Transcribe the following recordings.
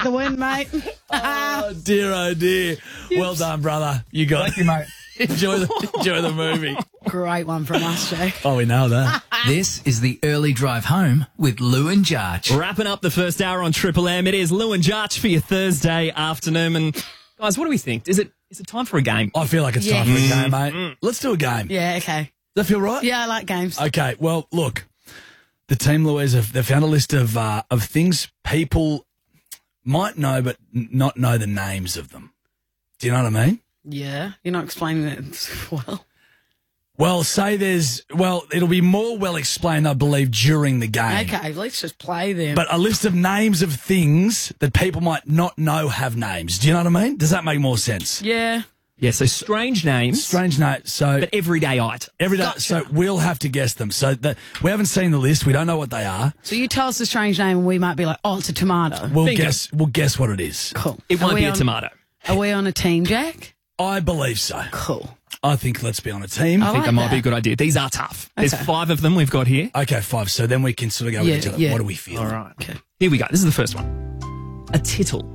the win, mate. Oh, dear. Well done, brother. You got it. Thank you, mate. Enjoy the movie. Great one from us, Jay. Oh, we know that. This is the early drive home with Lou and Jarch. Wrapping up the first hour on Triple M. It is Lou and Jarch for your Thursday afternoon. And guys, what do we think? Is it time for a game? I feel like it's time for a game, mate. Let's do a game. Yeah, okay. Does that feel right? Yeah, I like games. Okay, well, look, the team, Louise, they've found a list of things people might know but not know the names of them. Do you know what I mean? Yeah, you're not explaining it well. Well, it'll be more well explained, I believe, during the game. Okay, let's just play them. But a list of names of things that people might not know have names. Do you know what I mean? Does that make more sense? Yeah. Yeah, so strange names. Strange names. So But everyday item. every day. Gotcha. So we'll have to guess them. So we haven't seen the list. We don't know what they are. So you tell us a strange name and we might be like, oh, it's a tomato. We'll Bingo. guess what it is. Cool. It Are won't we be a on- tomato. Are we on a team, Jack? I believe so. Cool. I think let's be on a team. I I think like that might be a that. good idea. These are tough. There's Okay. 5 of them we've got here. Okay, 5. So then we can sort of go Yeah, with each other. yeah. What do we feel? All right. Okay. Here we go. This is the first one. A tittle.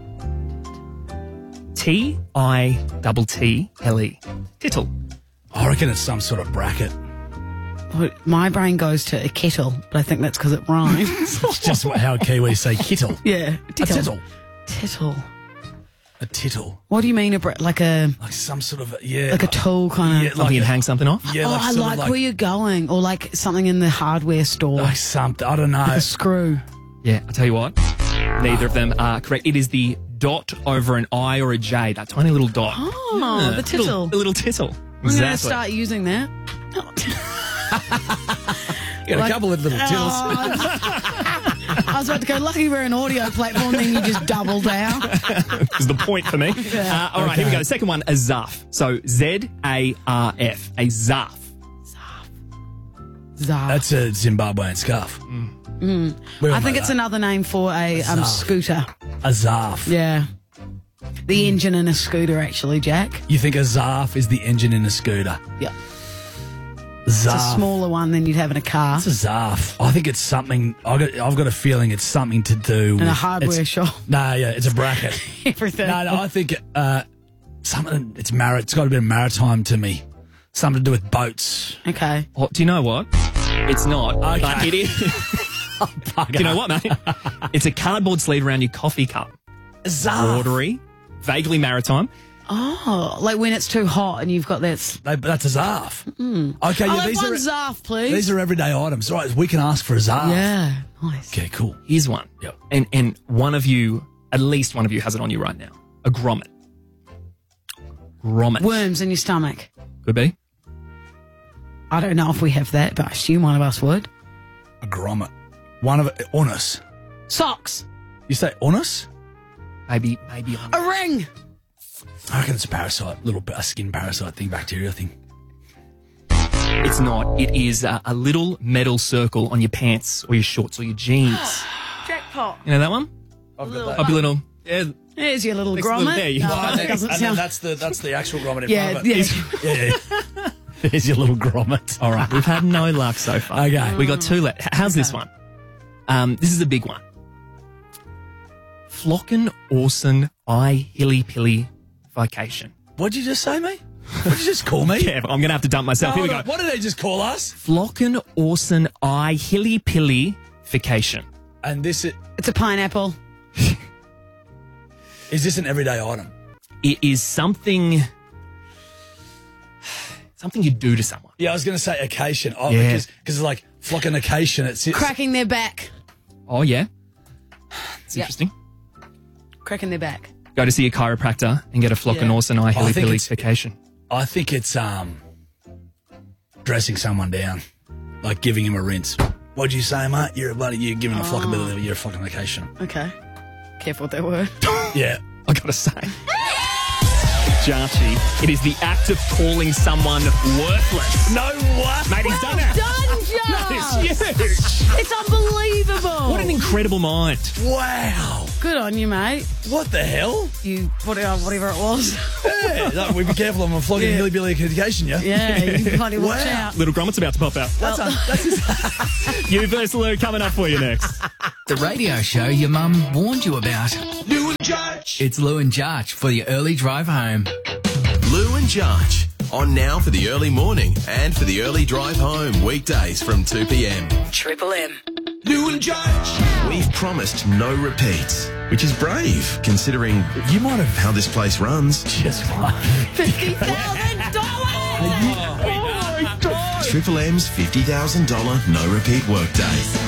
T-I-T-T-L-E. Tittle. I reckon it's some sort of bracket. My brain goes to a kettle, but I think that's because it rhymes. It's just how Kiwis say kittle. Yeah. A tittle. Tittle. A tittle. What do you mean, like a Like some sort of, yeah. like a tool kind Yeah, of? Something you'd hang something off. Yeah, Oh, like I sort of like where you're going, or like something in the hardware store, like something. I don't know. a screw. Yeah, I'll tell you what. Neither of them are correct. It is the dot over an I or a J, that tiny little dot. Oh, Yeah, the tittle. The little tittle. I'm going to start using that. You got a couple of little tills. I was about to go, lucky we're an audio platform, then you just double down. is the point for me. All right, here we go. The second one, a zarf. So Z-A-R-F. A zarf. Zaf. That's a Zimbabwean scarf. I think it's another name for a Zaf. scooter. a zarf. Yeah. The engine in a scooter, actually, Jack. You think a zarf is the engine in a scooter? Yeah. Zarf. It's a smaller one than you'd have in a car. It's a zarf. I think it's something. I've got a feeling it's something to do with In a hardware it's- shop. No, yeah, it's a bracket. Everything. No, I think something. It's got a bit of maritime to me. Something to do with boats. Okay. Oh, do you know what? It's not. Okay. But it is. Do you know what, mate? It's a cardboard sleeve around your coffee cup. A zarf. Watery, vaguely maritime. Oh, like when it's too hot and you've got that. That's a zarf. Okay, I'll yeah, have these one are Zarf, please. these are everyday items. Right, we can ask for a zarf. Yeah. Nice. Okay, cool. Here's one. Yep. And one of you, at least one of you, has it on you right now. A grommet. Grommet. Worms in your stomach. Could be. I don't know if we have that, but I assume one of us would. A grommet. One of onus. Socks. You say onus? Maybe. A ring. I reckon it's a parasite, a skin parasite thing, bacteria thing. It's not. It is a little metal circle on your pants or your shorts or your jeans. Jackpot. You know that one? I've got I'll be little. Yeah. There's your little Next little- grommet. there you No, go. that doesn't sound. that's the actual grommet in Yeah, front of it. yeah. Yeah. There's your little grommet. All right. We've had no luck so far. Okay. We got 2 left. How's this one? This is a big one. Flocken Orson I Hilly Pilly Vacation. What'd you just say, mate? What'd you just call me? Yeah, I'm going to have to dump myself. Here we go. What did they just call us? Flocken Orson I Hilly Pilly Vacation. And this It's a pineapple. is this an everyday item? It is something you do to someone. Yeah, I was going to say occasion. Oh, Yeah. because it's like flocking occasion. It's Cracking their back. Oh, yeah. It's Yep. interesting. Cracking their back. Go to see a chiropractor and get a Flocken Yeah. Orson I Hilly think Pilly it's- Vacation. I think it's dressing someone down, like giving him a rinse. What'd you say, mate? You're giving a flockability. You're a flocking occasion. Okay. Careful with that word. Yeah. I gotta say. Jarchi, it is the act of calling someone worthless. No what? Mate, he's done it. Done, Josh! It's huge. It's unbelievable. What an incredible mind. Wow. Good on you, mate. What the hell? You, whatever it was. Yeah, no, we be careful. I'm flogging Hilly Billy education, yeah. Yeah, you bloody watch Wow. out. Little grommet's about to pop out. You versus Lou coming up for you next. The radio show your mum warned you about. It's Lou and Jarch for the early drive home. Lou and Jarch, on now for the early morning and for the early drive home, weekdays from 2 p.m. Triple M. Lou and Jarch. We've promised no repeats, which is brave, considering you might have how this place runs. Just what? $50,000. Triple M's $50,000 no repeat workday.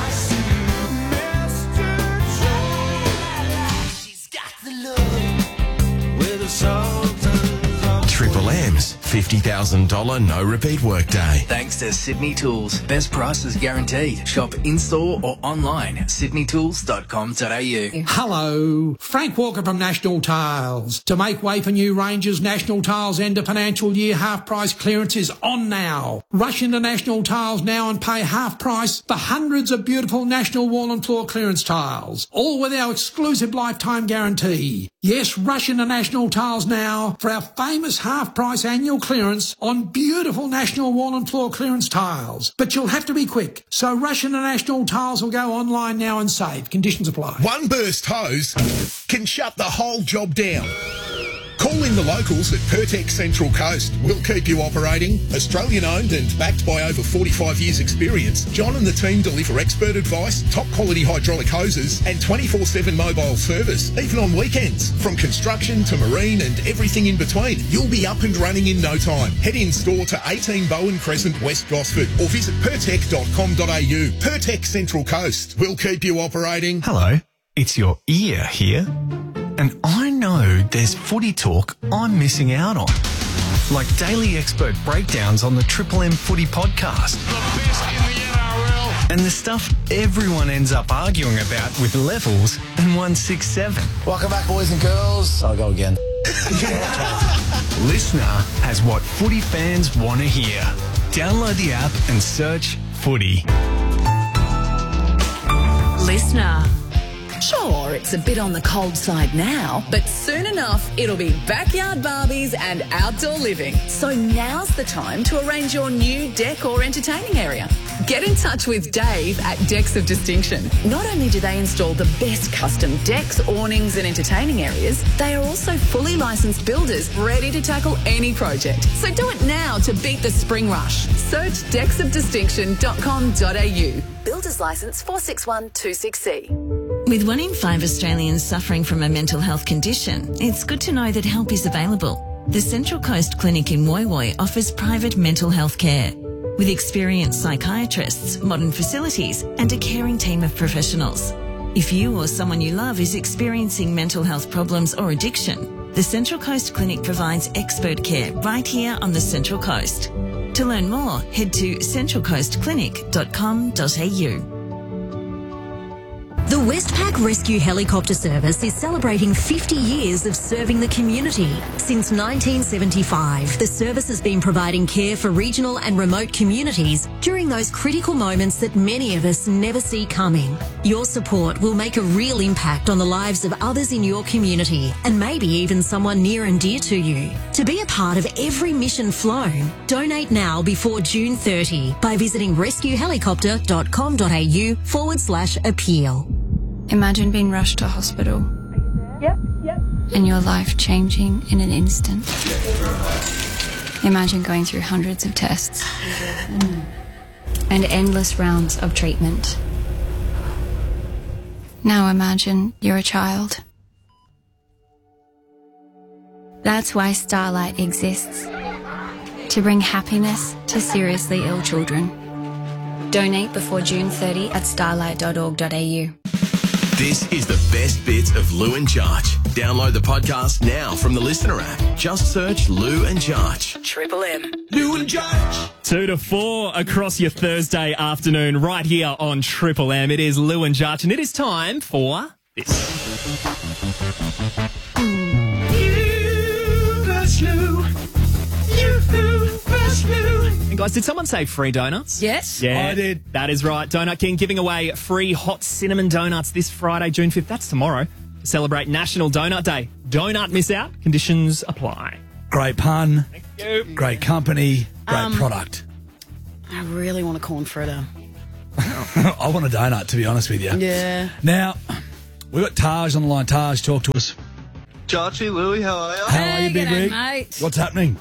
Triple M's $50,000 no repeat workday. Thanks to Sydney Tools. Best prices guaranteed. Shop in-store or online. sydneytools.com.au. Hello, Frank Walker from National Tiles. To make way for new ranges, National Tiles end of financial year half price clearance is on now. Rush into National Tiles now and pay half price for hundreds of beautiful National wall and floor clearance tiles, all with our exclusive lifetime guarantee. Yes, rush into National Tiles now for our famous half price annual clearance on beautiful National wall and floor clearance tiles. But you'll have to be quick, so rush into National Tiles or go online now and save. Conditions apply. One burst hose can shut the whole job down. Call in the locals at Pertex Central Coast. We'll keep you operating. Australian owned and backed by over 45 years experience, John and the team deliver expert advice, top quality hydraulic hoses and 24/7 mobile service, even on weekends. From construction to marine and everything in between, you'll be up and running in no time. Head in store to 18 Bowen Crescent, West Gosford or visit pertec.com.au. Pertex Central Coast. We'll keep you operating. Hello, it's your ear here. And I know there's footy talk I'm missing out on. Like daily expert breakdowns on the Triple M Footy podcast. The best in the NRL. And the stuff everyone ends up arguing about with Levels and 167. Welcome back, boys and girls. I'll go again. Listener has what footy fans want to hear. Download the app and search Footy. Listener. Sure, it's a bit on the cold side now, but soon enough it'll be backyard Barbies and outdoor living. So now's the time to arrange your new deck or entertaining area. Get in touch with Dave at Decks of Distinction. Not only do they install the best custom decks, awnings and entertaining areas, they are also fully licensed builders ready to tackle any project. So do it now to beat the spring rush. Search decksofdistinction.com.au. Builder's Licence 461266C. With 1 in 5 Australians suffering from a mental health condition, it's good to know that help is available. The Central Coast Clinic in Woy Woy offers private mental health care. With experienced psychiatrists, modern facilities and a caring team of professionals. If you or someone you love is experiencing mental health problems or addiction, the Central Coast Clinic provides expert care right here on the Central Coast. To learn more, head to centralcoastclinic.com.au. The Westpac Rescue Helicopter Service is celebrating 50 years of serving the community. Since 1975, the service has been providing care for regional and remote communities during those critical moments that many of us never see coming. Your support will make a real impact on the lives of others in your community and maybe even someone near and dear to you. To be a part of every mission flown, donate now before June 30 by visiting rescuehelicopter.com.au/appeal. Imagine being rushed to hospital. Yep. And your life changing in an instant. Imagine going through hundreds of tests. And endless rounds of treatment. Now imagine you're a child. That's why Starlight exists. To bring happiness to seriously ill children. Donate before June 30 at starlight.org.au. This is the best bits of Lou and Jarch. Download the podcast now from the Listener app. Just search Lou and Jarch. Triple M. Lou and Jarch. 2 to 4 across your Thursday afternoon right here on Triple M. It is Lou and Jarch and it is time for this. You first, Lou. You first, Lou. And guys, did someone say free donuts? Yes. Yeah, I did. That is right. Donut King giving away free hot cinnamon donuts this Friday, June 5th. That's tomorrow. To celebrate National Donut Day. Don't miss out. Conditions apply. Great pun. Thank you. Great company. Great product. I really want a corn fritter. I want a donut, to be honest with you. Yeah. Now, We've got Taj on the line. Taj, talk to us. Jarchi, Louie, how are you? How are you, Big g'day, Rig? mate. What's happening?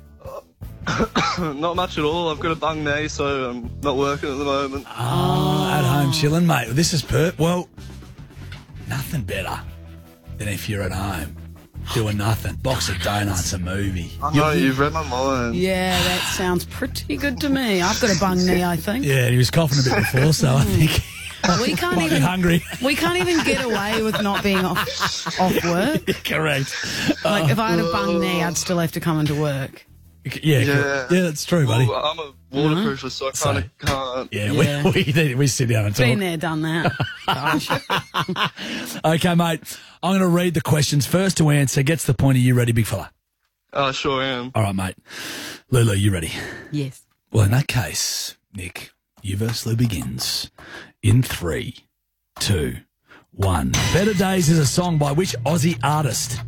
Not much at all. I've got a bung knee, so I'm not working at the moment. At home chilling, mate. This is well, nothing better than if you're at home doing nothing. Box of donuts, a movie. I know, you've read my mind. Yeah, that sounds pretty good to me. I've got a bung knee, I think. Yeah, he was coughing a bit before, so I think We can't might even be hungry. We can't even get away with not being off work. Correct. Like if I had a bung knee, I'd still have to come into work. Yeah, that's true, buddy. Well, I'm a waterproofer, so I kind of can't. Yeah, we sit down and talk. Been there, done that. Gosh. Okay, mate. I'm going to read the questions. First to answer gets the point. Are you ready, big fella? I sure am. All right, mate. Lulu, you ready? Yes. Well, in that case, Nick, you versus Lou begins in 3, 2, 1. Better Days is a song by which Aussie artist?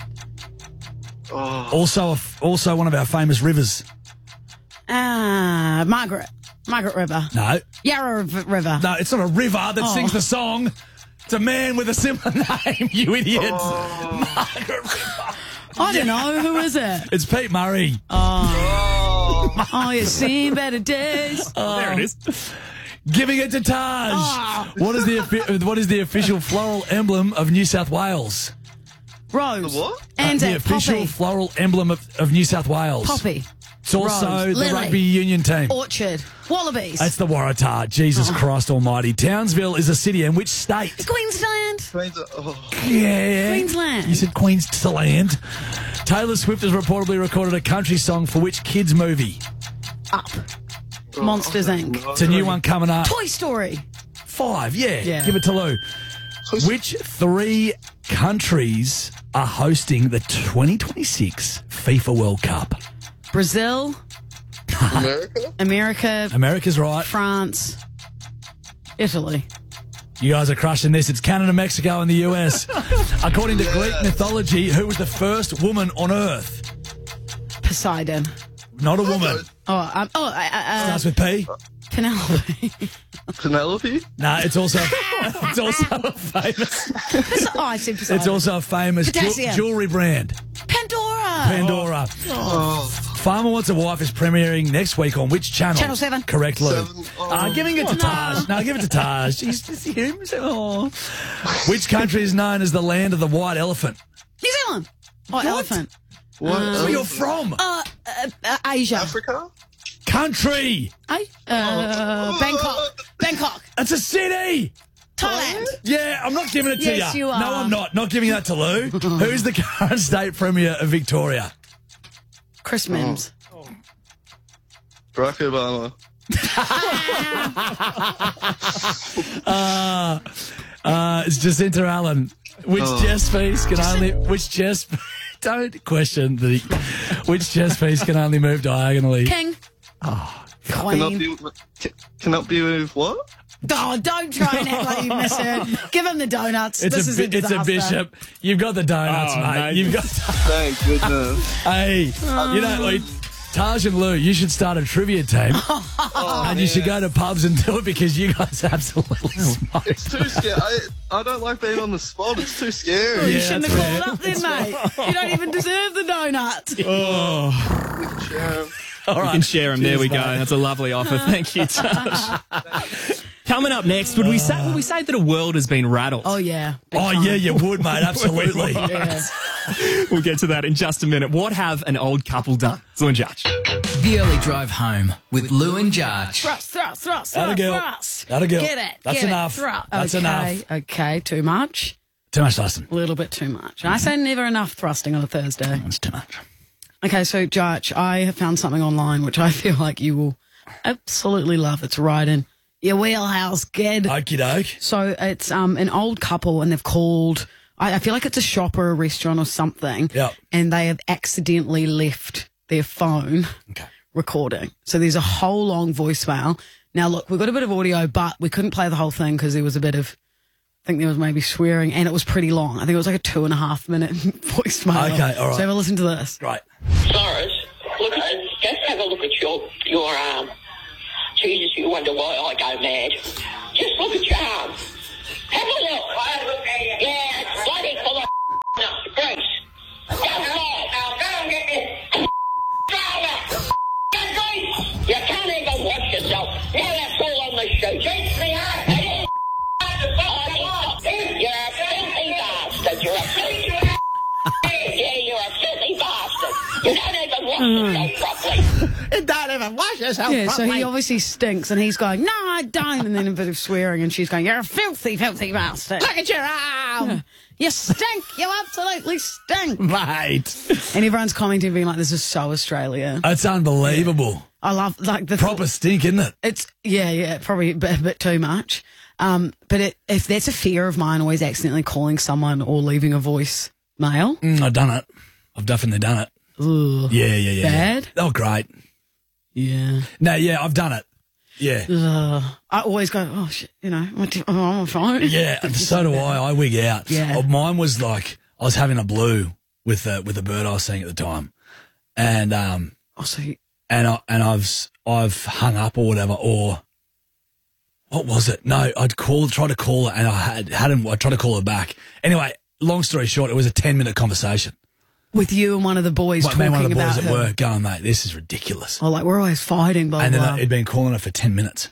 Oh. Also one of our famous rivers. Margaret River. No. Yarra River. No, it's not a river that sings the song. It's a man with a similar name, you idiot. Margaret River. I don't know. Who is it? It's Pete Murray. Oh, you've seen better days. There it is. Giving it to Taj. What is the official floral emblem of New South Wales? Rose. The what? And the official poppy. floral emblem of New South Wales. Poppy. It's also Rose. the Lily. rugby union team. Orchard. Wallabies. It's the Waratah. Jesus Christ almighty. Townsville is a city in which state? Queensland. Yeah. Queensland. You said Queensland. Taylor Swift has reportedly recorded a country song for which kids movie? Up. Monsters Inc. It's a new one coming up. Toy Story. 5, yeah. Yeah. Give it to Lou. Which 3 countries are hosting the 2026 FIFA World Cup? Brazil. America. America's right. France. Italy. You guys are crushing this. It's Canada, Mexico, and the US. According to Greek mythology, who was the first woman on Earth? Poseidon. Not a woman. Starts with P. Penelope. Penelope? No, it's also a famous. I said Poseidon. It's also a famous Potassium. jewelry brand. Pandora. Farmer Wants a Wife is premiering next week on which channel? Channel 7. Correct, Lou. Giving it to No. Taj. No, give it to Taj. He's him. Oh. Which country is known as the land of the white elephant? New Zealand. Elephant. Where you're from? Asia. Africa? Country. Bangkok. Bangkok. It's a city. Thailand. Yeah, I'm not giving it to Yes, you are. No, I'm not. Not giving that to Lou. Who's the current state premier of Victoria? Chris Mims. Barack Obama. It's Jacinta Allen. Which chess piece can only... Which chess... Don't question the... Which chess piece can only move diagonally? King. Queen. Cannot be with what? Oh, don't try and act like you misheard. Give him the donuts. This is a It's a disaster. bishop. You've got the donuts, Oh, mate. mate. You've got... Thank goodness. Hey, you know, like, Taj and Lou, you should start a trivia team. And you should go to pubs and do it because you guys absolutely smoke. It's too scary. I don't like being on the spot. It's too scary. You shouldn't have called up then, mate. You don't even deserve the donuts. All You can share them. There we go. That's a lovely offer. Thank you, Taj. Coming up next, would we say that a world has been rattled? Oh, yeah. Oh, yeah, you would, mate. Absolutely. Yeah. We'll get to that in just a minute. What have an old couple done? Lou and Judge. The Early Drive Home with Lou and Jarch. Thrust. Atta girl. Atta girl. Get it. That's get enough. It. Thrust. That's enough. Okay, too much? Too much, Dustin. A little bit too much. I say never enough thrusting on a Thursday. That's too much. Okay, so, Jarch, I have found something online which I feel like you will absolutely love. It's right in your wheelhouse, kid. Okie doke. So it's an old couple and they've called, I feel like it's a shop or a restaurant or something. Yep. And they have accidentally left their phone recording. So there's a whole long voicemail. Now, look, we've got a bit of audio, but we couldn't play the whole thing because there was a bit of, I think there was maybe swearing and it was pretty long. I think it was like a 2.5 minute voicemail. Okay, all right. So have a listen to this. Right. Cyrus, just have a look at your arm. Jesus, you wonder why I go mad. Just look at your arm. Have a look. Yeah, it's bloody full of Bruce. Just lie. Now go and get this driver. You can't even wash yourself. Now that's all on the shoot. Keep me out. You're a filthy bastard. You're a filthy Yeah, you're a filthy bastard. You don't even wash yourself properly. You don't even wash yourself Yeah, so properly. he obviously stinks, and he's going, no, I don't, and then a bit of swearing, and she's going, you're a filthy, filthy bastard. Look at your arm. You stink. You absolutely stink. Mate. And everyone's commenting, being like, this is so Australia. It's unbelievable. I love, like, the proper stink, isn't it? It's, yeah, probably a bit too much. But if that's a fear of mine, always accidentally calling someone or leaving a voicemail. I've done it. I've definitely done it. Ugh. Yeah. Bad? Oh, great. Yeah. No, yeah, I've done it. Yeah. I always go, oh, shit, I'm on my phone. Yeah, so do I. I wig out. Yeah. Oh, mine was like, I was having a blue with a bird I was seeing at the time. And, I've hung up or whatever, or what was it? No, tried to call her, and I tried to call her back. Anyway, long story short, it was a 10-minute conversation. With you and one of the boys talking one of the boys about at her. work going, mate, this is ridiculous. Oh, like, we're always fighting, blah, And blah. then he'd been calling her for 10 minutes.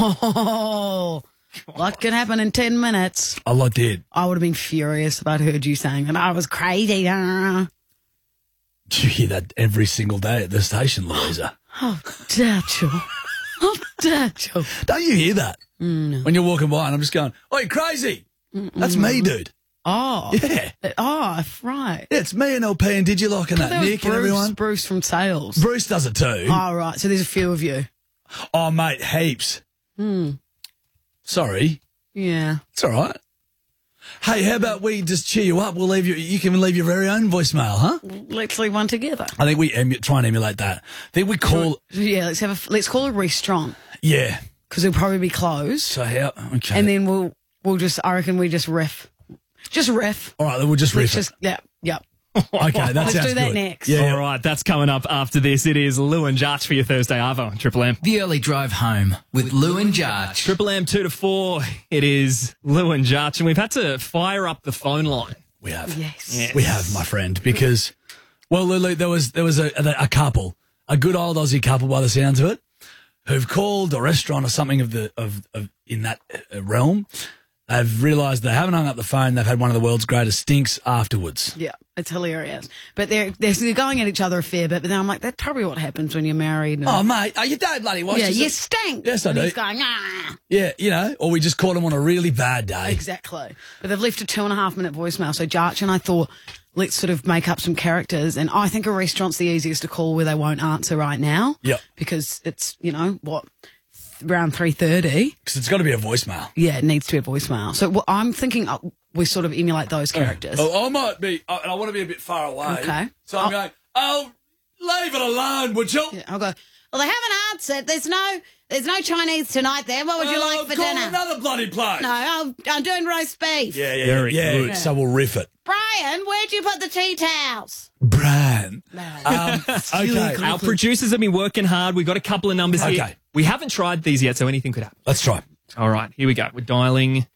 Oh, what can happen in 10 minutes? I did. I would have been furious if I'd heard you saying that I was crazy. You hear that every single day at the station, Louisa. Oh, Dachel. Oh, Dachel. Don't you hear that? No. When you're walking by and I'm just going, oh, you're crazy. That's me, dude. Oh. Yeah. Oh, right. Yeah, it's me and LP and Digilock and that Nick and everyone. Bruce from Sales. Bruce does it too. Oh, right. So there's a few of you. Oh, mate, heaps. Sorry. Yeah. It's all right. Hey, how about we just cheer you up? You can leave your very own voicemail, huh? Let's leave one together. I think we try and emulate that. I think we call... Yeah, let's call a restaurant. Yeah. Because it'll probably be closed. So how... Okay. And then we'll just, I reckon we just riff. Just riff. All right, then we'll just riff it. Yeah. Okay, that Let's sounds do that good. next. Yeah. All right, that's coming up after this. It is Lou and Jarch for your Thursday Arvo on Triple M. The early drive home with Lou and Jarch. Triple M 2 to 4. It is Lou and Jarch, and we've had to fire up the phone line. We have. Yes. We have, my friend, because, well, Lulu, there was a couple, a good old Aussie couple by the sounds of it, who've called a restaurant or something in that realm. They've realised they haven't hung up the phone. They've had one of the world's greatest stinks afterwards. Yeah, it's hilarious. But they're going at each other a fair bit, but then I'm like, that's probably what happens when you're married. And, Oh, mate, you don't bloody wash yeah, yourself. you stink. Yes, I and do. he's going, ah. Yeah, or we just caught them on a really bad day. Exactly. But they've left a 2.5-minute voicemail. So Jarch and I thought, let's sort of make up some characters. And I think a restaurant's the easiest to call where they won't answer right now. Yep. Because it's, around 3:30. Because it's got to be a voicemail. Yeah, it needs to be a voicemail. So I'm thinking we sort of emulate those characters. I might be, and I want to be a bit far away. Okay. So I'm going, leave it alone, would you? Yeah, I'll go, well, they haven't answered. There's no Chinese tonight there. What would you like for call dinner? another bloody place. No, I'm doing roast beef. Yeah. Very good. Yeah. So we'll riff it. Brian, where'd you put the tea towels? Brian. No. Okay. Our producers have been working hard. We've got a couple of numbers here. Okay. We haven't tried these yet, so anything could happen. Let's try. All right, here we go. We're dialing